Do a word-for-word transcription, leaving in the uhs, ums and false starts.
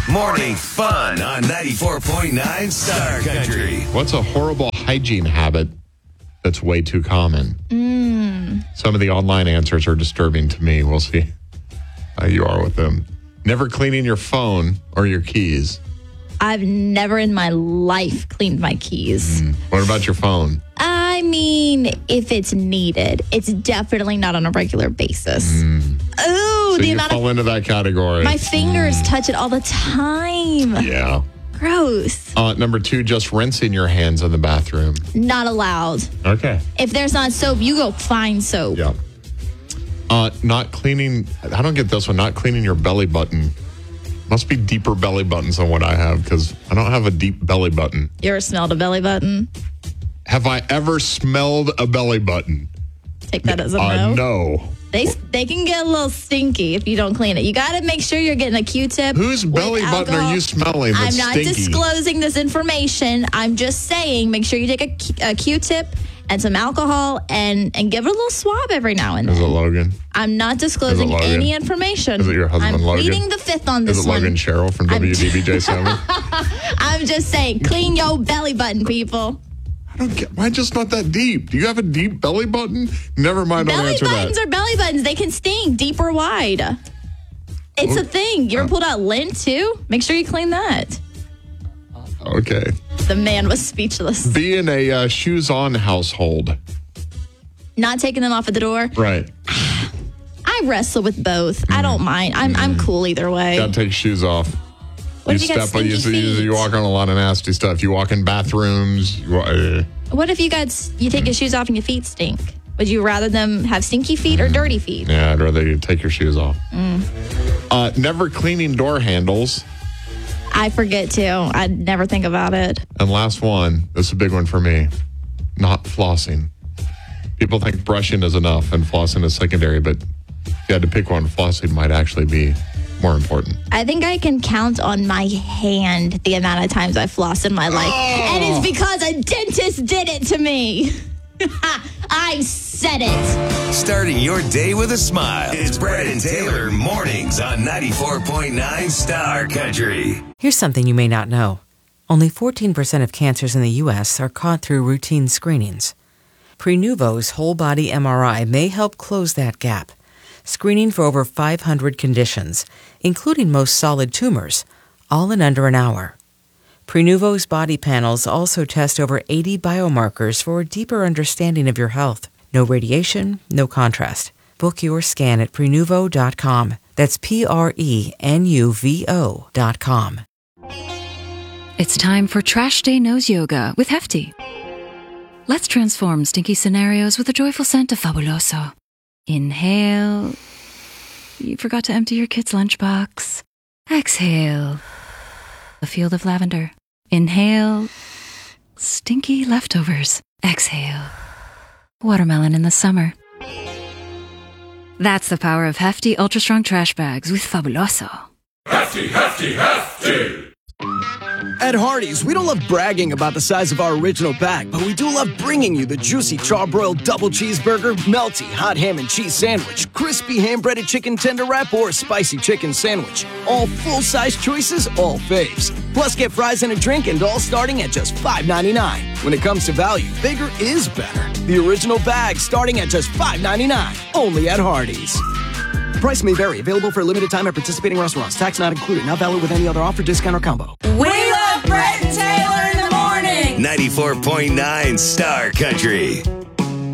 Morning fun on ninety-four point nine Star Country. What's a horrible hygiene habit that's way too common? Mm. Some of the online answers are disturbing to me. We'll see how you are with them. Never cleaning your phone or your keys. I've never in my life cleaned my keys. Mm. What about your phone? I mean, if it's needed, it's definitely not on a regular basis. Mm. Ooh, So the you amount fall of into that category. my fingers touch it all the time. Yeah. Gross. Uh, number two, just rinsing your hands in the bathroom. Not allowed. Okay. If there's not soap, you go find soap. Yeah. Uh, not cleaning, I don't get this one, not cleaning your belly button. Must be deeper belly buttons than what I have because I don't have a deep belly button. You ever smelled a belly button? Have I ever smelled a belly button? Take that as a Uh, no. no. They they can get a little stinky if you don't clean it. You got to make sure you're getting a Q-tip. Whose with belly button alcohol. are you smelling that's I'm not stinky? disclosing this information. I'm just saying make sure you take a, Q- a Q-tip and some alcohol and, and give it a little swab every now and Is it then. Logan? I'm not disclosing Logan? any information. Is it your husband, I'm Logan? pleading the fifth on this Is it one. Logan Sherrill from I'm- W D B J seven? I'm just saying, clean your belly button, people. I don't get, why just not that deep? Do you have a deep belly button? Never mind, don't Belly answer buttons that. are belly buttons. They can sting deep or wide. It's a thing. You ever Uh. pulled out lint too? Make sure you clean that. Okay. The man was speechless. Be in a uh, shoes-on household. Not taking them off at the door. Right. I wrestle with both. I don't mind. I'm I'm cool either way. Got to take shoes off. What if you got step on you, stinky you, feet? you walk on a lot of nasty stuff. You walk in bathrooms. You, uh, What if you got s- you take your shoes off and your feet stink? Would you rather them have stinky feet or dirty feet? yeah, I'd rather you take your shoes off. Mm. Uh, never cleaning door handles. I forget too. I'd never think about it. And last one, this is a big one for me, not flossing. People think brushing is enough and flossing is secondary, but if you had to pick one, flossing might actually be more important. I think I can count on my hand the amount of times I've flossed in my life. Oh. And it's because a dentist did it to me. I said it. Starting your day with a smile. It's Brad and Taylor mornings on ninety-four point nine Star Country. Here's something you may not know. Only fourteen percent of cancers in the U S are caught through routine screenings. Prenuvo's whole-body M R I may help close that gap, screening for over five hundred conditions, including most solid tumors, all in under an hour. Prenuvo's body panels also test over eighty biomarkers for a deeper understanding of your health. No radiation, no contrast. Book your scan at Prenuvo dot com. That's P R E N U V O dot com. It's time for Trash Day Nose Yoga with Hefty. Let's transform stinky scenarios with a joyful scent of Fabuloso. Inhale. You forgot to empty your kid's lunchbox. Exhale. A field of lavender. Inhale. Stinky leftovers. Exhale. Watermelon in the summer. That's the power of Hefty Ultra Strong Trash Bags with Fabuloso. Hefty, hefty, hefty! At Hardee's, we don't love bragging about the size of our original bag, but we do love bringing you the juicy charbroiled double cheeseburger, melty hot ham and cheese sandwich, crispy ham-breaded chicken tender wrap, or spicy chicken sandwich. All full-size choices, all faves. Plus, get fries and a drink, and all starting at just five ninety-nine. When it comes to value, bigger is better. The original bag starting at just five ninety-nine. Only at Hardee's. Price may vary. Available for a limited time at participating restaurants. Tax not included. Not valid with any other offer, discount, or combo. We love Brett and Taylor in the morning. ninety-four point nine Star Country.